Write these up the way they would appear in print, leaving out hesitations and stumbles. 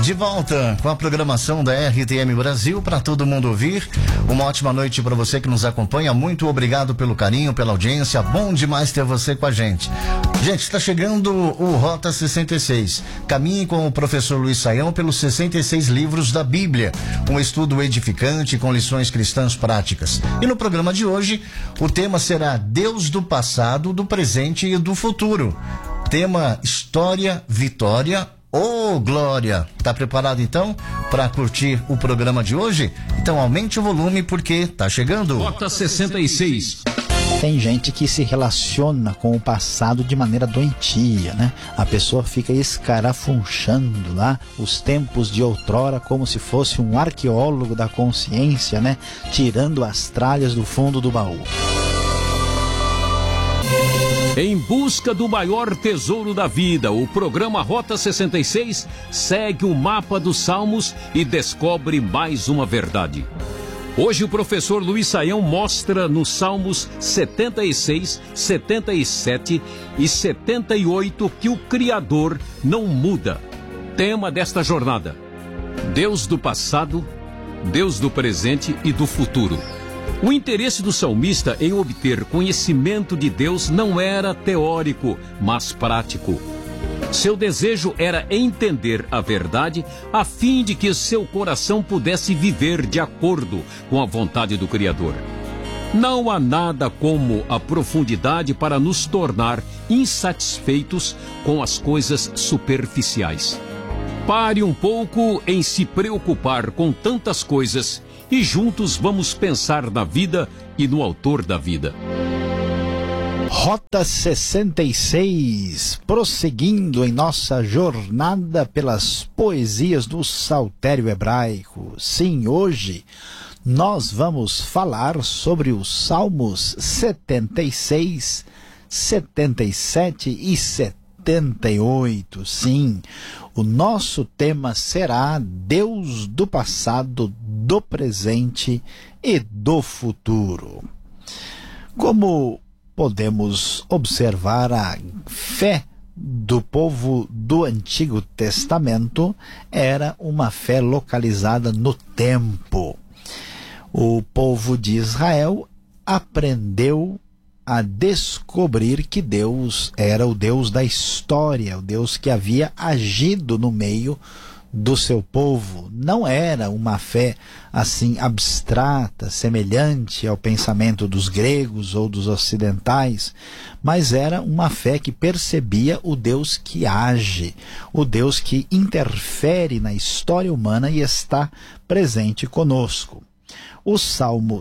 De volta com a programação da RTM Brasil para todo mundo ouvir. Uma ótima noite para você que nos acompanha. Muito obrigado pelo carinho, pela audiência. Bom demais ter você com a gente. Gente, está chegando o Rota 66. Caminhe com o professor Luiz Saião pelos 66 livros da Bíblia. Um estudo edificante com lições cristãs práticas. E no programa de hoje, o tema será Deus do passado, do presente e do futuro. Tema História, Vitória ou Glória. Tá preparado então para curtir o programa de hoje? Então aumente o volume porque tá chegando. Rota 66. Tem gente que se relaciona com o passado de maneira doentia, né? A pessoa fica escarafunchando lá os tempos de outrora como se fosse um arqueólogo da consciência, né? Tirando as tralhas do fundo do baú. Em busca do maior tesouro da vida, o programa Rota 66 segue o mapa dos Salmos e descobre mais uma verdade. Hoje o professor Luiz Saião mostra nos Salmos 76, 77 e 78 que o Criador não muda. Tema desta jornada: Deus do passado, Deus do presente e do futuro. O interesse do salmista em obter conhecimento de Deus não era teórico, mas prático. Seu desejo era entender a verdade a fim de que seu coração pudesse viver de acordo com a vontade do Criador. Não há nada como a profundidade para nos tornar insatisfeitos com as coisas superficiais. Pare um pouco em se preocupar com tantas coisas e juntos vamos pensar na vida e no autor da vida. Rota 66, prosseguindo em nossa jornada pelas poesias do Saltério Hebraico. Sim, hoje nós vamos falar sobre os Salmos 76, 77 e 78. Sim, o nosso tema será Deus do passado, do presente e do futuro. Como podemos observar, a fé do povo do Antigo Testamento era uma fé localizada no tempo. O povo de Israel aprendeu a descobrir que Deus era o Deus da história, o Deus que havia agido no meio do seu povo. Não era uma fé assim abstrata, semelhante ao pensamento dos gregos ou dos ocidentais, mas era uma fé que percebia o Deus que age, o Deus que interfere na história humana e está presente conosco. O Salmo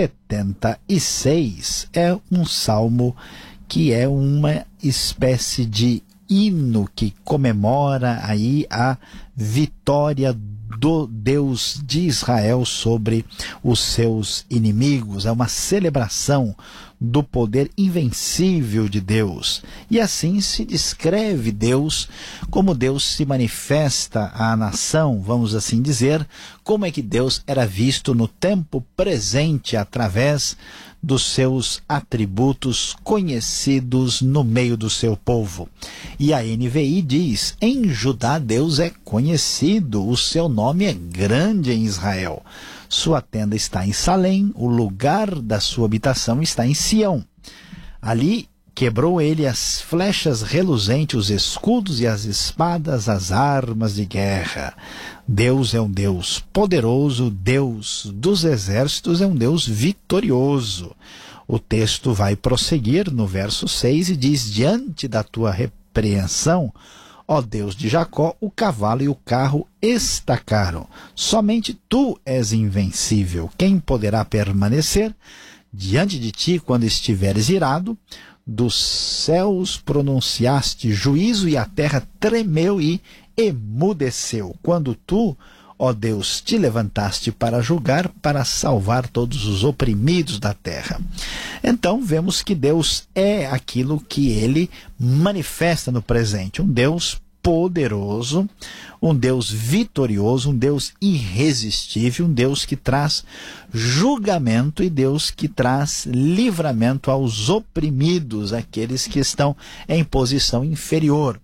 76 é um salmo que é uma espécie de hino que comemora aí a vitória do Deus de Israel sobre os seus inimigos. É uma celebração do poder invencível de Deus. E assim se descreve Deus, como Deus se manifesta à nação, vamos assim dizer, como é que Deus era visto no tempo presente através dos seus atributos conhecidos no meio do seu povo. E a NVI diz: em Judá Deus é conhecido, o seu nome é grande em Israel. Sua tenda está em Salém, o lugar da sua habitação está em Sião. Ali quebrou ele as flechas reluzentes, os escudos e as espadas, as armas de guerra. Deus é um Deus poderoso, Deus dos exércitos é um Deus vitorioso. O texto vai prosseguir no verso 6 e diz: diante da tua repreensão, ó Deus de Jacó, o cavalo e o carro estacaram. Somente tu és invencível. Quem poderá permanecer diante de ti quando estiveres irado? Dos céus pronunciaste juízo e a terra tremeu e emudeceu. Quando tu, ó Deus, te levantaste para julgar, para salvar todos os oprimidos da terra. Então vemos que Deus é aquilo que ele manifesta no presente, um Deus poderoso, um Deus vitorioso, um Deus irresistível, um Deus que traz julgamento e Deus que traz livramento aos oprimidos, aqueles que estão em posição inferior.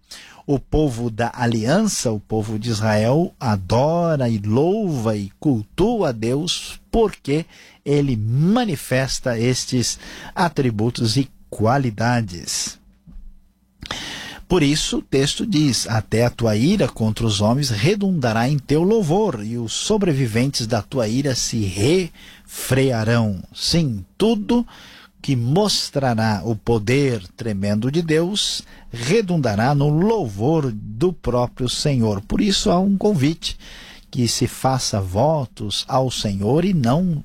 O povo da aliança, o povo de Israel, adora e louva e cultua a Deus porque ele manifesta estes atributos e qualidades. Por isso o texto diz: até a tua ira contra os homens redundará em teu louvor, e os sobreviventes da tua ira se refrearão. Sim, tudo que mostrará o poder tremendo de Deus redundará no louvor do próprio Senhor. Por isso há um convite que se faça votos ao Senhor e não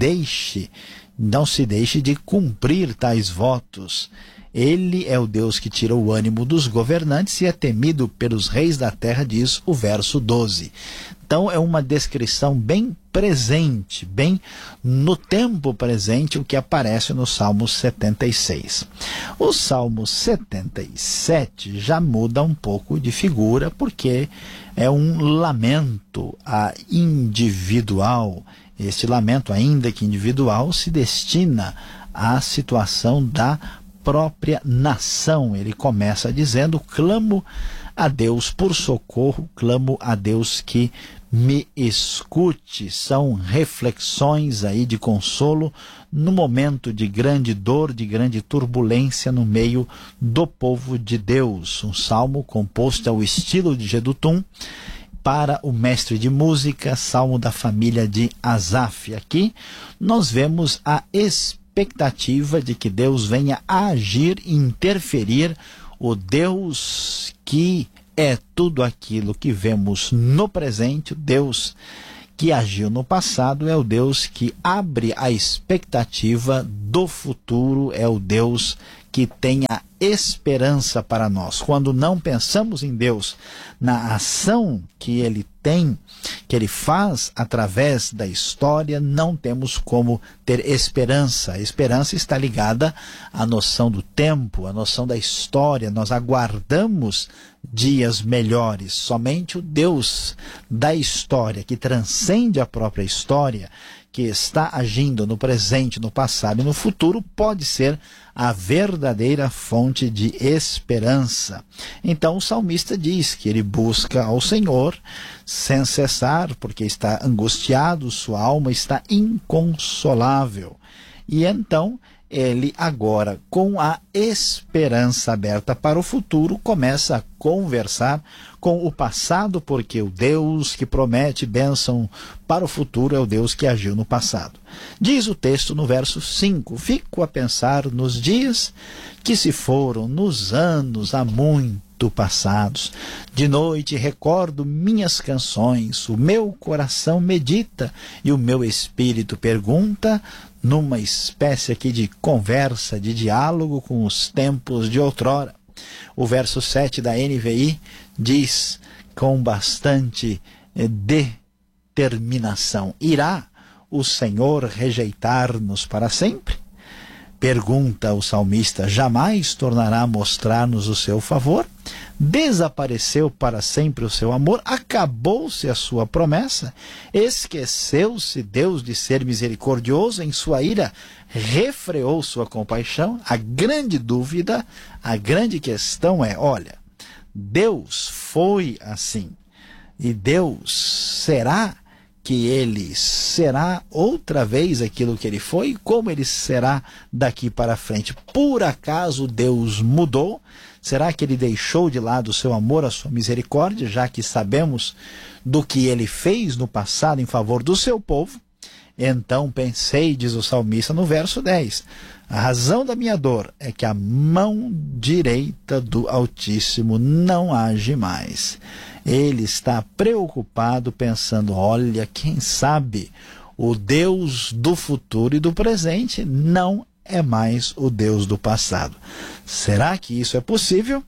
se deixe de cumprir tais votos. Ele é o Deus que tira o ânimo dos governantes e é temido pelos reis da terra, diz o verso 12. Então é uma descrição bem presente, bem no tempo presente, o que aparece no Salmo 76. O Salmo 77 já muda um pouco de figura, porque é um lamento individual. Este lamento, ainda que individual, se destina à situação da própria nação. Ele começa dizendo: clamo a Deus por socorro, clamo a Deus que me escute. São reflexões aí de consolo no momento de grande dor, de grande turbulência no meio do povo de Deus. Um salmo composto ao estilo de Jedutum, para o mestre de música, salmo da família de Asaf. Aqui nós vemos a expectativa de que Deus venha a agir e interferir, o Deus que é tudo aquilo que vemos no presente, o Deus que agiu no passado, é o Deus que abre a expectativa do futuro, é o Deus que tem a esperança para nós. Quando não pensamos em Deus, na ação que Ele tem, que Ele faz através da história, não temos como ter esperança. A esperança está ligada à noção do tempo, à noção da história. Nós aguardamos dias melhores. Somente o Deus da história, que transcende a própria história, que está agindo no presente, no passado e no futuro, pode ser a verdadeira fonte de esperança. Então o salmista diz que ele busca ao Senhor sem cessar, porque está angustiado, sua alma está inconsolável. E então ele agora, com a esperança aberta para o futuro, começa a conversar com o passado, porque o Deus que promete bênção para o futuro é o Deus que agiu no passado. Diz o texto no verso 5: fico a pensar nos dias que se foram, nos anos há muito passados. De noite recordo minhas canções, o meu coração medita e o meu espírito pergunta, numa espécie aqui de conversa, de diálogo com os tempos de outrora. O verso 7 da NVI diz com bastante determinação: irá o Senhor rejeitar-nos para sempre? Pergunta o salmista: jamais tornará a mostrar-nos o seu favor? Desapareceu para sempre o seu amor? Acabou-se a sua promessa? Esqueceu-se Deus de ser misericordioso? Em sua ira refreou sua compaixão? A grande dúvida, a grande questão é: olha, Deus foi assim, e Deus será que ele será outra vez aquilo que ele foi? Como ele será daqui para frente? Por acaso Deus mudou? Será que ele deixou de lado o seu amor, a sua misericórdia, já que sabemos do que ele fez no passado em favor do seu povo? Então pensei, diz o salmista no verso 10, a razão da minha dor é que a mão direita do Altíssimo não age mais. Ele está preocupado, pensando: olha, quem sabe o Deus do futuro e do presente não é mais o Deus do passado. Será que isso é possível?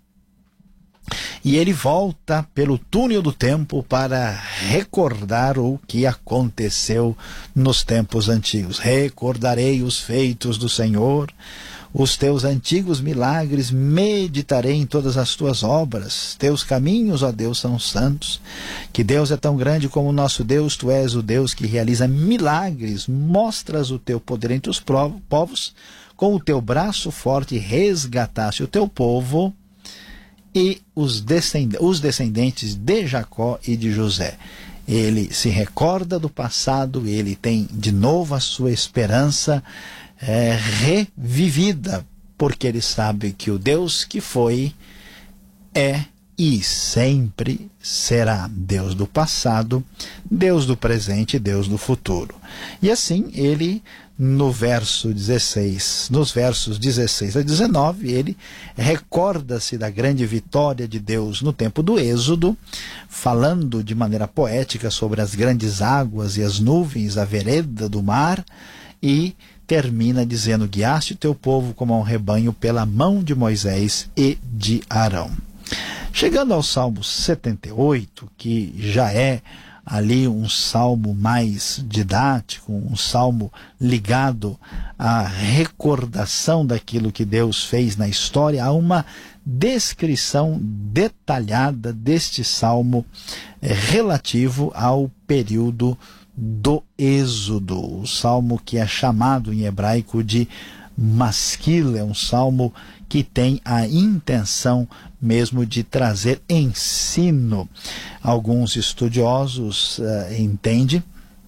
E ele volta pelo túnel do tempo para recordar o que aconteceu nos tempos antigos. Recordarei os feitos do Senhor, os teus antigos milagres, meditarei em todas as tuas obras. Teus caminhos, ó Deus, são santos. Que Deus é tão grande como o nosso Deus. Tu és o Deus que realiza milagres. Mostras o teu poder entre os povos. Com o teu braço forte resgataste o teu povo e os descendentes de Jacó e de José. Ele se recorda do passado, ele tem de novo a sua esperança revivida, porque ele sabe que o Deus que foi é e sempre será Deus do passado, Deus do presente e Deus do futuro. E assim ele, nos versos 16 a 19, ele recorda-se da grande vitória de Deus no tempo do Êxodo, falando de maneira poética sobre as grandes águas e as nuvens, a vereda do mar, e termina dizendo: guiaste o teu povo como um rebanho pela mão de Moisés e de Arão. Chegando ao Salmo 78, que já é ali um salmo mais didático, um salmo ligado à recordação daquilo que Deus fez na história, há uma descrição detalhada deste salmo relativo ao período do Êxodo, o salmo que é chamado em hebraico de Masquil, é um salmo que tem a intenção mesmo de trazer ensino. Alguns estudiosos entendem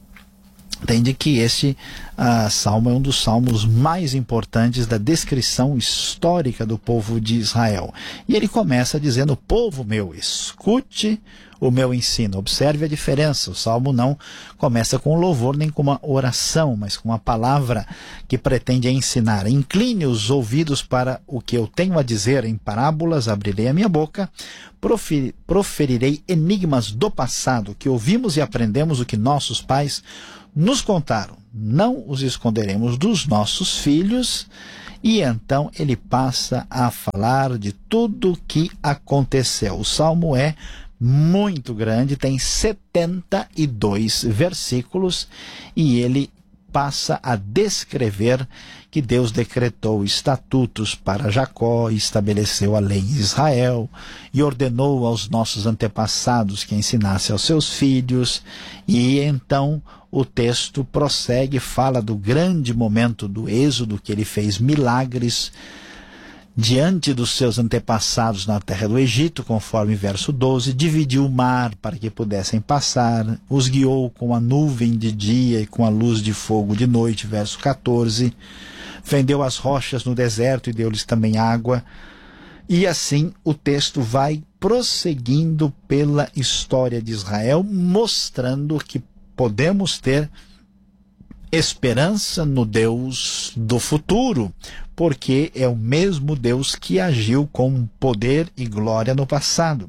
que este salmo é um dos salmos mais importantes da descrição histórica do povo de Israel. E ele começa dizendo: povo meu, escute o meu ensino. Observe a diferença. O salmo não começa com louvor nem com uma oração, mas com uma palavra que pretende ensinar. Incline os ouvidos para o que eu tenho a dizer, em parábolas abrirei a minha boca, proferirei enigmas do passado, que ouvimos e aprendemos o que nossos pais nos contaram. Não os esconderemos dos nossos filhos. E então ele passa a falar de tudo o que aconteceu. O salmo é muito grande, tem 72 versículos, e ele passa a descrever que Deus decretou estatutos para Jacó, estabeleceu a lei em Israel e ordenou aos nossos antepassados que ensinasse aos seus filhos. E então o texto prossegue, fala do grande momento do Êxodo, que ele fez milagres diante dos seus antepassados na terra do Egito, conforme verso 12, dividiu o mar para que pudessem passar, os guiou com a nuvem de dia e com a luz de fogo de noite, verso 14, fendeu as rochas no deserto e deu-lhes também água. E assim o texto vai prosseguindo pela história de Israel, mostrando que podemos ter esperança no Deus do futuro, porque é o mesmo Deus que agiu com poder e glória no passado.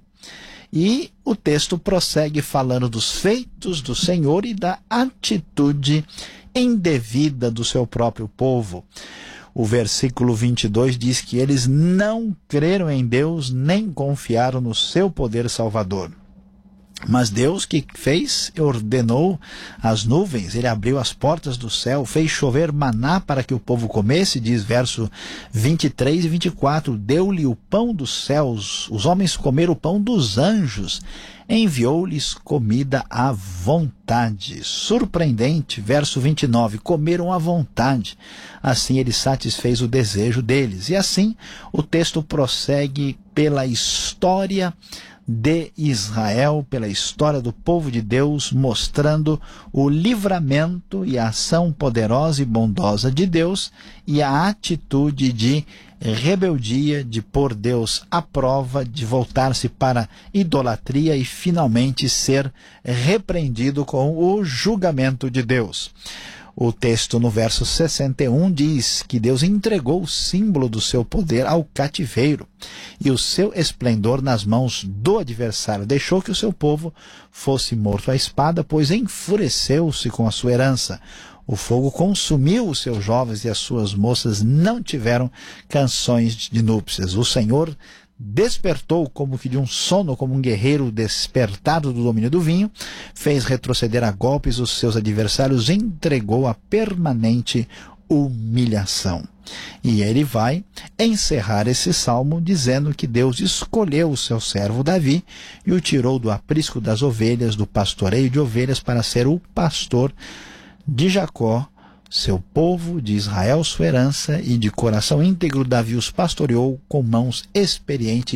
E o texto prossegue falando dos feitos do Senhor e da atitude indevida do seu próprio povo. O versículo 22 diz que eles não creram em Deus nem confiaram no seu poder salvador. Mas Deus que fez, ordenou as nuvens, ele abriu as portas do céu, fez chover maná para que o povo comesse, diz verso 23 e 24, deu-lhe o pão dos céus, os homens comeram o pão dos anjos, enviou-lhes comida à vontade. Surpreendente, verso 29, comeram à vontade, assim ele satisfez o desejo deles. E assim o texto prossegue pela história de Israel, pela história do povo de Deus, mostrando o livramento e a ação poderosa e bondosa de Deus e a atitude de rebeldia, de pôr Deus à prova, de voltar-se para idolatria e finalmente ser repreendido com o julgamento de Deus. O texto no verso 61 diz que Deus entregou o símbolo do seu poder ao cativeiro e o seu esplendor nas mãos do adversário. Deixou que o seu povo fosse morto à espada, pois enfureceu-se com a sua herança. O fogo consumiu os seus jovens e as suas moças não tiveram canções de núpcias. O Senhor despertou como que de um sono, como um guerreiro despertado do domínio do vinho, fez retroceder a golpes os seus adversários, entregou a permanente humilhação. E ele vai encerrar esse salmo dizendo que Deus escolheu o seu servo Davi e o tirou do aprisco das ovelhas, do pastoreio de ovelhas, para ser o pastor de Jacó, seu povo, de Israel sua herança, e de coração íntegro Davi os pastoreou com mãos experientes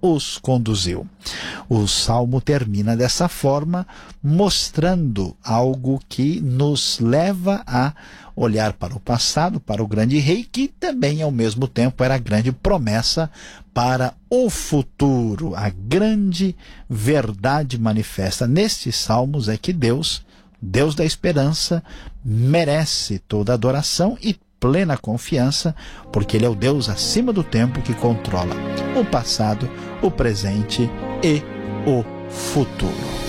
os conduziu. O Salmo termina dessa forma, mostrando algo que nos leva a olhar para o passado, para o grande rei, que também, ao mesmo tempo, era a grande promessa para o futuro. A grande verdade manifesta nestes salmos é que Deus da esperança, merece toda adoração e plena confiança, porque Ele é o Deus acima do tempo que controla o passado, o presente e o futuro.